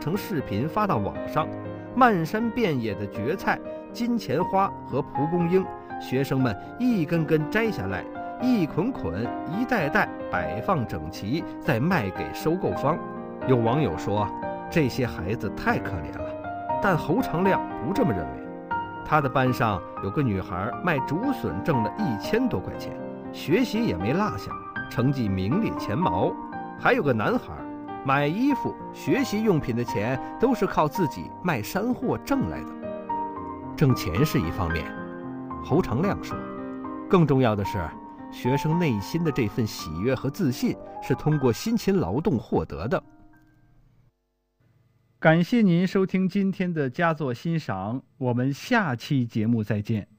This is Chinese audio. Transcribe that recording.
成视频发到网上，漫山遍野的蕨菜、金钱花和蒲公英，学生们一根根摘下来，一捆捆、一袋袋摆放整齐，再卖给收购方。有网友说，这些孩子太可怜了，但侯长亮不这么认为。他的班上有个女孩卖竹笋挣了1000多块钱，学习也没落下，成绩名列前茅。还有个男孩买衣服、学习用品的钱都是靠自己卖山货挣来的。挣钱是一方面，侯长亮说，更重要的是，学生内心的这份喜悦和自信是通过辛勤劳动获得的。感谢您收听今天的佳作欣赏，我们下期节目再见。